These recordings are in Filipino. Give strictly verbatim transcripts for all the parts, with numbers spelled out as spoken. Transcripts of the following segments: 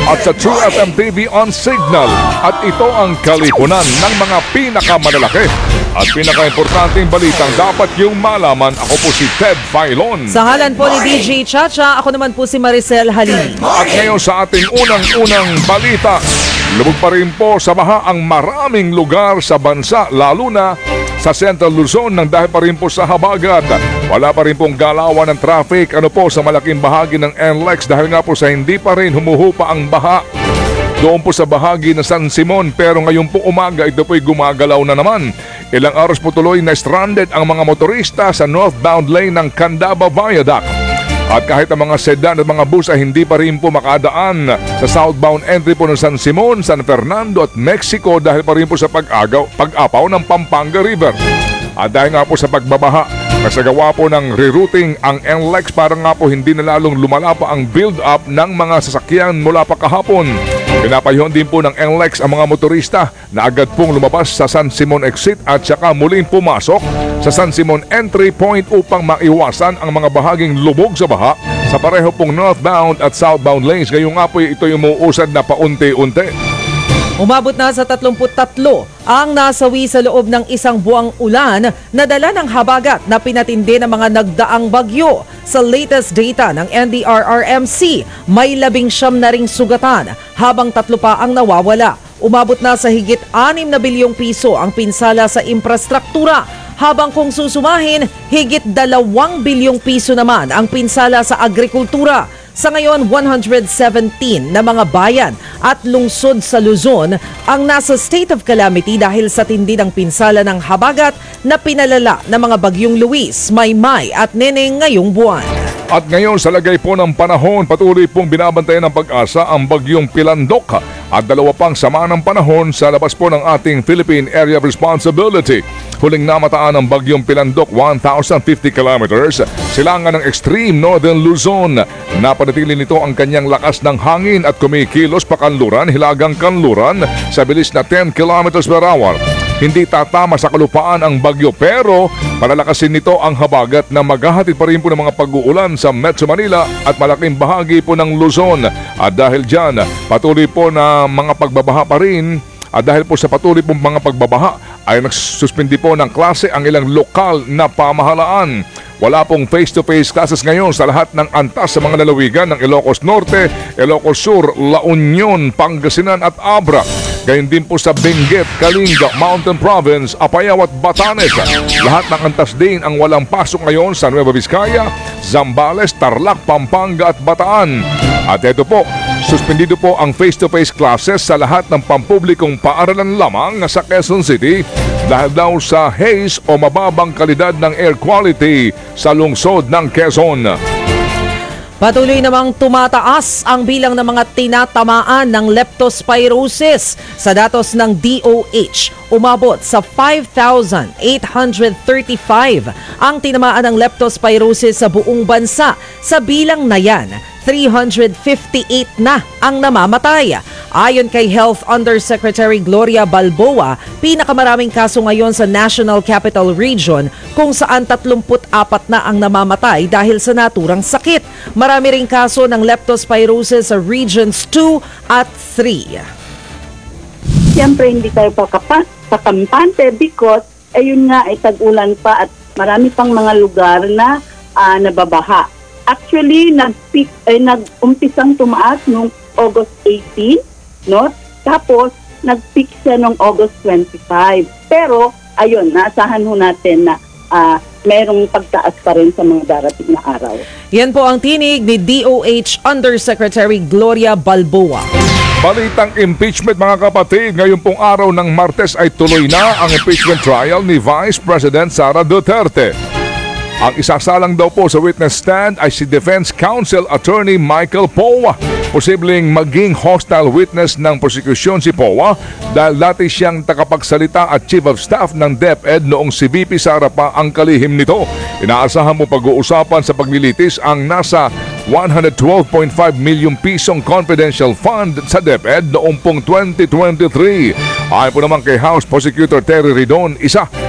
at sa True F M T V on Signal. At ito ang kalipunan ng mga pinakamalalaki at pinaka-importanting balitang dapat yung malaman. Ako po si Ted Filon. Sa halan po ni D J Chacha, ako naman po si Maricel Halili. At ngayon sa ating unang-unang balita, lubog pa rin po sa baha ang maraming lugar sa bansa, lalo na sa Central Luzon nang dahil pa rin po sa habagat. Wala pa rin pong galawan ng traffic ano po sa malaking bahagi ng N L E X dahil nga po sa hindi pa rin humuhupa ang baha doon po sa bahagi ng San Simon, pero ngayon po umaga ito po'y gumagalaw na naman. Ilang oras po tuloy na stranded ang mga motorista sa northbound lane ng Candaba Viaduct. At kahit ang mga sedan at mga bus ay hindi pa rin po makadaan sa southbound entry po ng San Simon, San Fernando at Mexico dahil pa rin po sa pag-agaw, pag-apaw ng Pampanga River. At dahil nga po sa pagbabaha, nasagawa po ng rerouting ang N L E X para nga po hindi na lalong lumala pa ang build-up ng mga sasakyan mula pa kahapon. Pinapayuhan din po ng N L E X ang mga motorista na agad pong lumabas sa San Simon exit at saka muling pumasok sa San Simon entry point upang maiwasan ang mga bahaging lubog sa baha sa pareho pong northbound at southbound lanes. Ngayong nga po ito yung umuusad na paunti-unti. Umabot na sa tatlumput tatlo ang nasawi sa loob ng isang buwang ulan na dala ng habagat na pinatindi ng mga nagdaang bagyo. Sa latest data ng N D R R M C, may labing siyam na ring sugatan habang tatlo pa ang nawawala. Umabot na sa higit anim na bilyong piso ang pinsala sa infrastruktura, habang kung susumahin, higit dalawang bilyong piso naman ang pinsala sa agrikultura. Sa ngayon, one hundred seventeen na mga bayan at lungsod sa Luzon ang nasa state of calamity dahil sa tindi ng pinsala ng habagat na pinalala ng mga bagyong Luis, Maymay at Neneng ngayong buwan. At ngayon sa lagay po ng panahon, patuloy pong binabantayan ng pag-asa ang bagyong Pilandok at dalawa pang sama ng panahon sa labas po ng ating Philippine Area of Responsibility. Huling namataan ng bagyong Pilandok, one thousand fifty kilometers, silangan ng extreme northern Luzon. Napanatili nito ang kanyang lakas ng hangin at kumikilos pa kanluran, hilagang kanluran sa bilis na ten kilometers per hour. Hindi tatama sa kalupaan ang bagyo pero palalakasin nito ang habagat na maghahatid pa rin po ng mga pag-uulan sa Metro Manila at malaking bahagi po ng Luzon. At dahil dyan, patuloy po na mga pagbabaha pa rin. At dahil po sa patuloy pong mga pagbabaha ay nagsuspindi po ng klase ang ilang lokal na pamahalaan. Wala pong face-to-face classes ngayon sa lahat ng antas sa mga lalawigan ng Ilocos Norte, Ilocos Sur, La Union, Pangasinan at Abra. Gayun din po sa Benguet, Kalinga, Mountain Province, Apayao at Batanes. Lahat ng antas din ang walang pasok ngayon sa Nueva Vizcaya, Zambales, Tarlac, Pampanga at Bataan. At ito po, suspendido po ang face-to-face classes sa lahat ng pampublikong paaralan lamang sa Quezon City dahil daw sa haze o mababang kalidad ng air quality sa lungsod ng Quezon. Patuloy namang tumataas ang bilang ng mga tinatamaan ng leptospirosis. Sa datos ng D O H, umabot sa five thousand eight hundred thirty-five ang tinamaan ng leptospirosis sa buong bansa. Sa bilang na yan, three hundred fifty-eight na ang namamatay. Ayon kay Health Undersecretary Gloria Balboa, pinakamaraming kaso ngayon sa National Capital Region kung saan tatlumput apat na ang namamatay dahil sa naturang sakit. Marami ring kaso ng leptospirosis sa Regions two at three. Siyempre hindi tayo pakapa, pakampante because ayun nga ay tag-ulan pa at marami pang mga lugar na uh, nababaha. Actually, nag-peak, eh, nag-umpisang tumaas noong August eighteen, no? Tapos, nag-peak siya noong August twenty-five. Pero, ayun, naasahan ho natin na uh, merong pagtaas pa rin sa mga darating na araw. Yan po ang tinig ni D O H Undersecretary Gloria Balboa. Balitang impeachment mga kapatid, ngayon pong araw ng Martes ay tuloy na ang impeachment trial ni Vice President Sara Duterte. Ang isasalang daw po sa witness stand ay si Defense Counsel Attorney Michael Poa. Posibleng maging hostile witness ng prosecution si Poa dahil dati siyang tagapagsalita at Chief of Staff ng DepEd noong si V P Sara pa ang kalihim nito. Inaasahan mo pag-uusapan sa paglilitis ang nasa one hundred twelve point five milyong pisong confidential fund sa DepEd noong pong twenty twenty-three. Ayon po naman kay House Prosecutor Terry Ridon, isa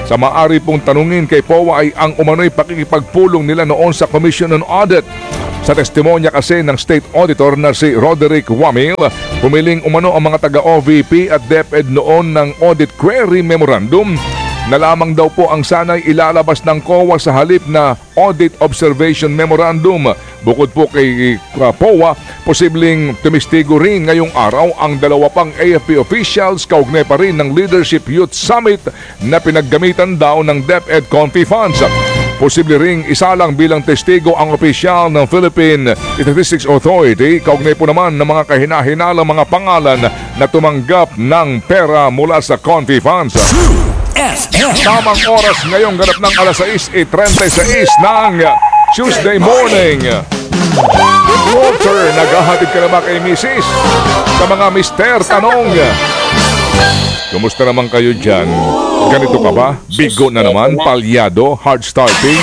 Sa maaari pong tanungin kay P O A ay ang umano'y pakikipagpulong nila noon sa Commission on Audit. Sa testimonya kasi ng State Auditor na si Roderick Wamil, pumiling umano ang mga taga-O V P at DepEd noon ng Audit Query Memorandum na lamang daw po ang sanay ilalabas ng C O A sa halip na Audit Observation Memorandum. Bukod po kay uh, P O A, posibleng tumistigo rin ngayong araw ang dalawa pang A F P officials kaugnay pa rin ng Leadership Youth Summit na pinaggamitan daw ng DepEd Confi Funds. Posible ring isa lang bilang testigo ang opisyal ng Philippine Statistics Authority kaugnay po naman ng mga kahinahinalang mga pangalan na tumanggap ng pera mula sa Confi Funds. Tamang oras ngayong ganap ng alas sais at trentaseis ng Tuesday morning. Walter, naghahatid ka na ba kay Missus Sa mga mister, tanong, kumusta naman kayo dyan? Ganito ka ba? Bigo na naman, palyado, hard starting?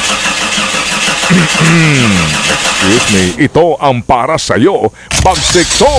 Excuse me, ito ang para sa'yo. Bagsik to!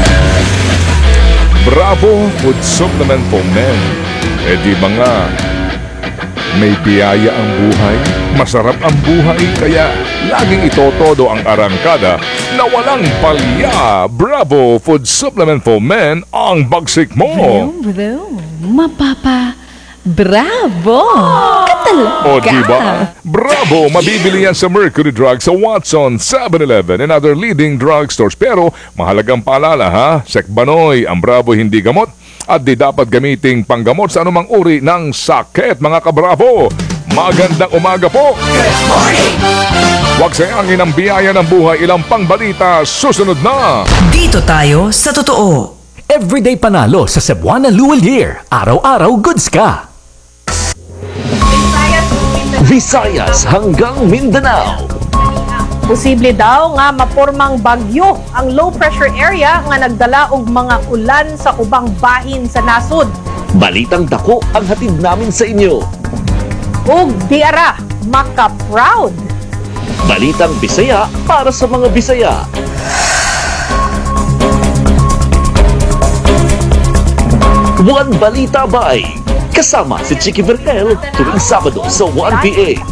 Bravo Food Supplement for Men. Eh di ba nga, may biyaya ang buhay, masarap ang buhay, kaya laging itotodo ang arangkada na walang palya. Bravo Food Supplement for Men ang bagsik mo. Bro, mapapa, bravo! Katalaga! O diba? Bravo! Mabibili yan sa Mercury Drug, sa Watson, seven eleven and other leading drugstores. Pero mahalagang paalala ha, Sekbanoy, ang Bravo hindi gamot at di dapat gamiting panggamot sa anumang uri ng sakit, mga kabravo. Magandang umaga po. Huwag sayangin ang biyaya ng buhay, ilang pangbalita susunod na. Dito tayo sa totoo. Everyday panalo sa Cebuana Luwal Year. Araw-araw goods ka. Visayas hanggang Mindanao. Posible daw nga mapormang bagyo ang low pressure area nga nagdala og mga ulan sa ubang bahin sa nasod. Balitang dako ang hatid namin sa inyo. Ug diara maka-proud. Balitang Bisaya para sa mga Bisaya. One Balita Bay. Kasama si Chicky Vergel tuwing Sabado sa one P H.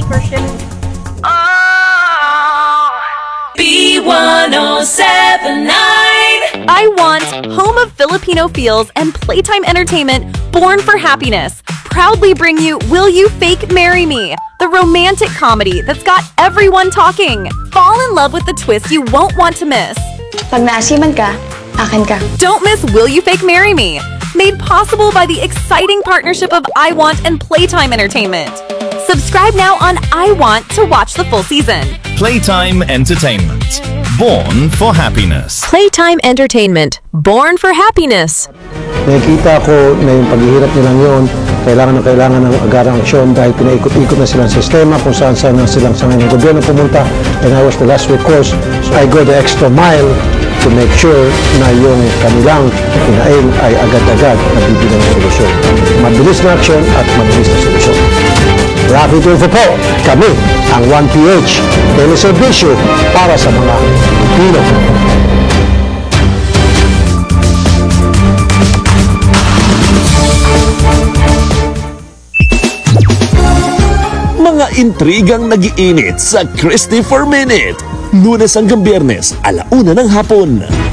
B one oh seven nine. I want home of Filipino feels and playtime entertainment born for happiness. Proudly bring you Will You Fake Marry Me? The romantic comedy that's got everyone talking. Fall in love with the twist you won't want to miss. Pag naasiman ka, akin ka. Don't miss Will You Fake Marry Me? Made possible by the exciting partnership of I Want and Playtime Entertainment. Subscribe now on I Want to watch the full season. Playtime Entertainment. Born for happiness. Playtime Entertainment. Born for happiness. Nakikita ko na yung paghihirap nilang yun, kailangan na kailangan ng agarang aksyon dahil pinaikot-ikot na silang sistema kung saan saan na silang sa ngayon gobyerno pumunta, and I was the last recourse, so I go the extra mile to make sure na yung kanilang kinain ay agad-agad nabibigyan ng solusyon. Mabilis na aksyon at mabilis na solusyon. Rafi Tulfo po, kami ang one P H, teleservisyo para sa mga Pilipino. Mga intrigang nagiinit sa Christy for Minute. Lunes hanggang Biyernes, alauna ng hapon.